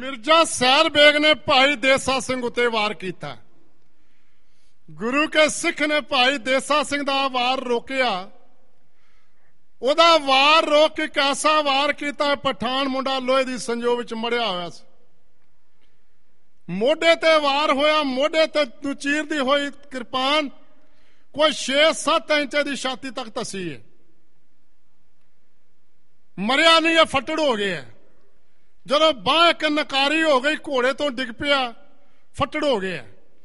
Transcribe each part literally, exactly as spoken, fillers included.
मिर्जा सैर बेग ने भाई देसा सिंह उत्ते वार किया। गुरु के सिख ने भाई देसा सिंह दा वार रोकिया। ओदा वार रोक के कैसा वार किया, पठान मुंडा लोहे दी संजो विच मड़िया होया सी। मोढे ते वार होया, मोढे ते चीर दी होई किरपान कोई छे सत्त इंच दी छाती तक तसी है। मरिया नहीं है, फटड़ हो गया। जदों बांह एक नकारी हो गई, घोड़े तो डिग पिया, फटड़ हो गया।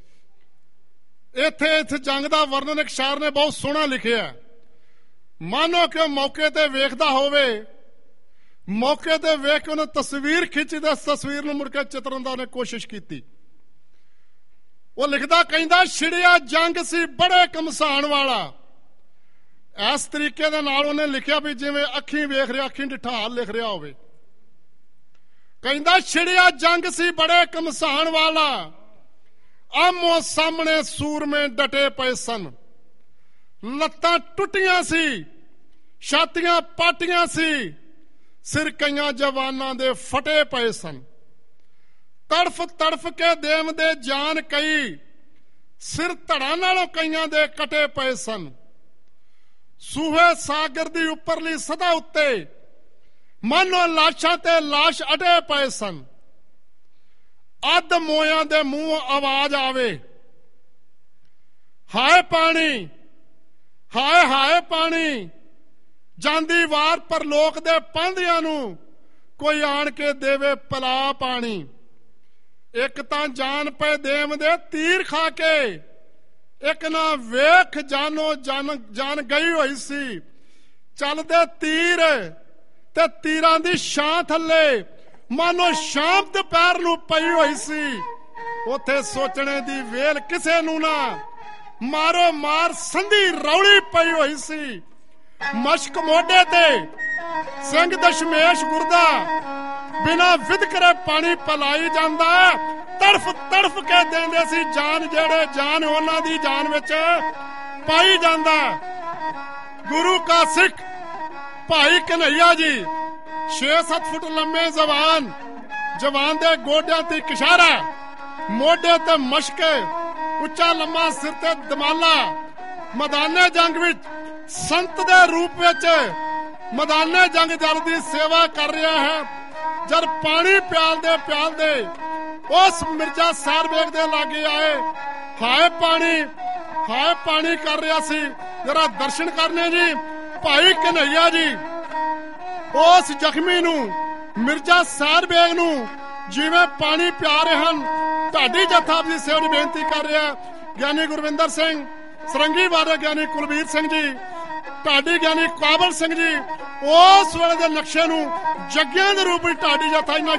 इत्थे इस जंग का वर्णन एक शायर ने बहुत सोहना लिखिया। मानो कि मौके ते वेखदा होवे, मौके ते वेख के उन्हें तस्वीर खिंची ते तस्वीर नूं मुड़ के चितरन दा उन्हें कोशिश की। वो लिखदा कहंदा छिड़िया जंग सी बड़े कमसान वाला। इस तरीके दे नाल उन्हें लिखिया भी जिवें अखीं वेख रहा, अखीं डिठा लिख रहा होवे। कहंदा छिड़िया जंग सी बड़े कमसान वाला, आमो सामने सूर में डटे पे सन। लत्तां टुटियां सी, छातियां पाटियां सी, सिर कईयां जवानां दे फटे पे सन। तड़फ तड़फ के देम दे जान कई, सिर धड़ां नालों कईयां दे कटे पे सन। सूहे सागर दी उपरली सदा उत्ते मानो लाशां ते लाश अटे पे सन। अध मोयां दे मूंह आवाज आवे, हाय पानी, हाय हाय पानी। जांदी वार पर लोक दे पांधियां नूं कोई आण के देवे पला पानी। एक तां जान पे देम दे तीर खा के, एक ना वेख जानो जान जान गई होई सी। चलदे तीर ते तीरां दी छां थल्ले मानो शाम दोपहर नूं पई होई सी। उथे सोचने दी वेल किसे नूं ना, मारो मार संधी रौली पई होई सी। मशक मोढे ते सिंह दशमेश गुरदा, बिना विदकरे पानी पलाई जांदा। तड़फ तड़फ के देंदे सी जान, जेड़े जान उन्हां दी जान विच पाई जांदा। गुरु का सिख भाई कन्हैया जी छे सत्त फुट लंबे जवान, जवान दे गोडियां ते किशारा, मोढे ते मशक, उच्चा लम्मा सिर ते दमाला। मैदाने जंग विच संत दे रूप विच मैदाने जंग जल दी सेवा कर रहा है। जब पानी प्याल दे प्याल दे उस मिर्जा सैर बेग दे लागे आए, हाय पानी, हाय पानी कर रहा सी। जरा दर्शन करने जी भाई कन्हैया जी उस जख्मी नूं मिर्जा सैर बेग नूं जिवें पानी प्या रहे हन। ढाडी जत्था जी सेवा बेनती कर रहा। ज्ञानी गुरविंदर सिंह, सरंगी वाले ज्ञानी कुलबीर सिंह जी, ढाडी ज्ञानी काबल सिंह जी उस वेले दे नक्शे नूं जग्गियां दे रूप विच ढाडी जत्था